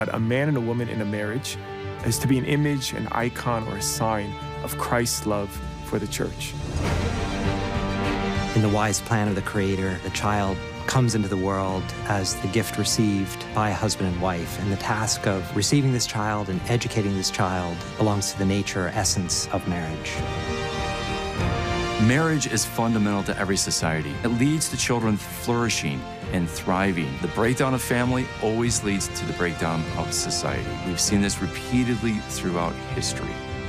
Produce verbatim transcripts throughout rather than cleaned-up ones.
A man and a woman in a marriage is to be an image, an icon, or a sign of Christ's love for the church. In the wise plan of the Creator, the child comes into the world as the gift received by a husband and wife, and the task of receiving this child and educating this child belongs to the nature, essence of marriage. Marriage is fundamental to every society. It leads to children flourishing and thriving. The breakdown of family always leads to the breakdown of society. We've seen this repeatedly throughout history.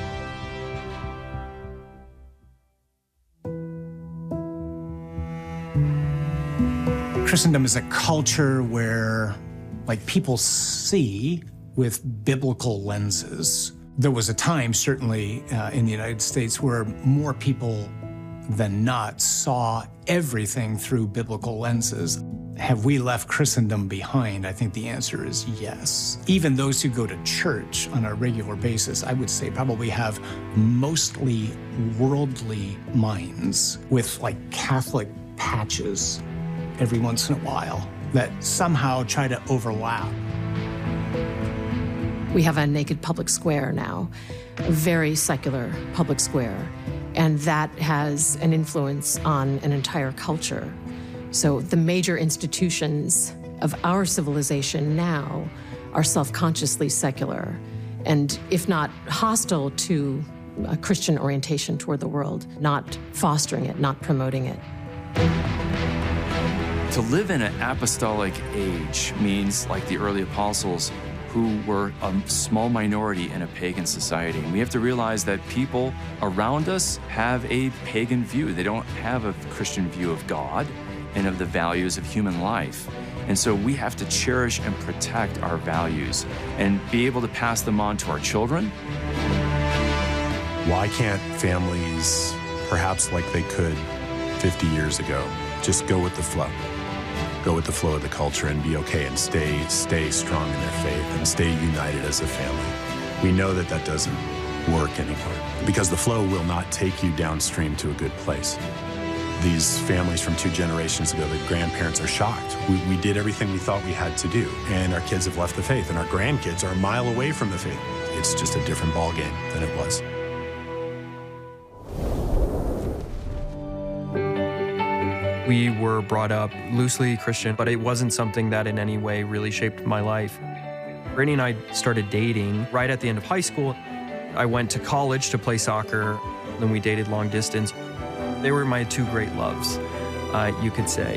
Christendom is a culture where, like, people see with biblical lenses. There was a time, certainly uh, in the United States, where more people than not saw everything through biblical lenses. Have we left Christendom behind? I think the answer is yes. Even those who go to church on a regular basis, I would say probably have mostly worldly minds with, like, Catholic patches every once in a while that somehow try to overlap. We have a naked public square now, a very secular public square, and that has an influence on an entire culture. So the major institutions of our civilization now are self-consciously secular, and if not hostile to a Christian orientation toward the world, not fostering it, not promoting it. To live in an apostolic age means, like the early apostles, who were a small minority in a pagan society. And we have to realize that people around us have a pagan view. They don't have a Christian view of God and of the values of human life. And so we have to cherish and protect our values and be able to pass them on to our children. Why can't families, perhaps like they could fifty years ago, just go with the flow? Go with the flow of the culture and be okay and stay, stay strong in their faith and stay united as a family. We know that that doesn't work anymore because the flow will not take you downstream to a good place. These families from two generations ago, the grandparents are shocked. We, we did everything we thought we had to do, and our kids have left the faith, and our grandkids are a mile away from the faith. It's just a different ballgame than it was. We were brought up loosely Christian, but it wasn't something that in any way really shaped my life. Brittany and I started dating right at the end of high school. I went to college to play soccer, then we dated long distance. They were my two great loves, uh, you could say.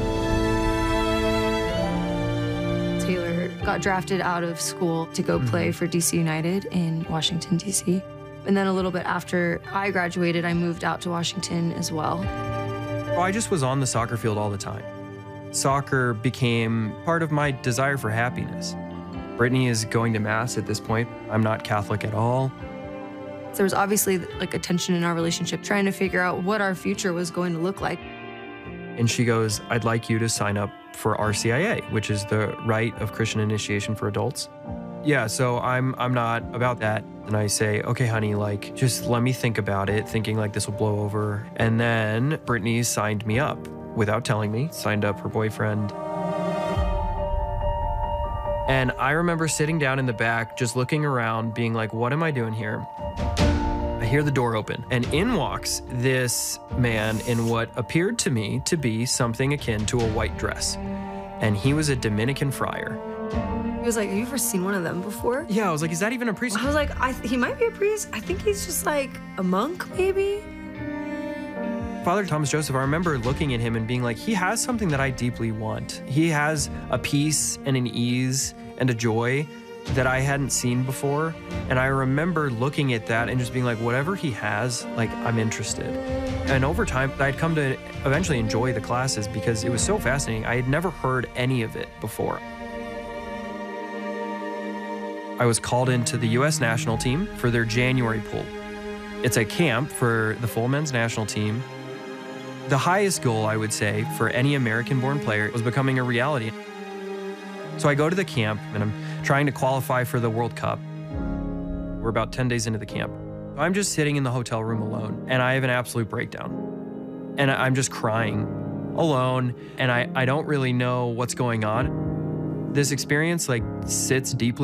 Taylor got drafted out of school to go play for D C United in Washington, D C. And then a little bit after I graduated, I moved out to Washington as well. I just was on the soccer field all the time. Soccer became part of my desire for happiness. Brittany is going to Mass at this point. I'm not Catholic at all. There was obviously like a tension in our relationship, trying to figure out what our future was going to look like. And she goes, I'd like you to sign up for R C I A, which is the Rite of Christian Initiation for Adults. Yeah, so I'm I'm not about that. And I say, okay, honey, like, just let me think about it, thinking like this will blow over. And then Brittany signed me up without telling me, signed up her boyfriend. And I remember sitting down in the back, just looking around, being like, what am I doing here? I hear the door open, and in walks this man in what appeared to me to be something akin to a white dress. And he was a Dominican friar. He was like, have you ever seen one of them before? Yeah, I was like, is that even a priest? I was like, I th he might be a priest. I think he's just like a monk, maybe? Father Thomas Joseph, I remember looking at him and being like, he has something that I deeply want. He has a peace and an ease and a joy that I hadn't seen before. And I remember looking at that and just being like, whatever he has, like, I'm interested. And over time, I'd come to eventually enjoy the classes because it was so fascinating. I had never heard any of it before. I was called into the U S national team for their January pool. It's a camp for the full men's national team. The highest goal, I would say, for any American-born player was becoming a reality. So I go to the camp, and I'm trying to qualify for the World Cup. We're about ten days into the camp. I'm just sitting in the hotel room alone, and I have an absolute breakdown. And I'm just crying alone, and I, I don't really know what's going on. This experience, like, sits deeply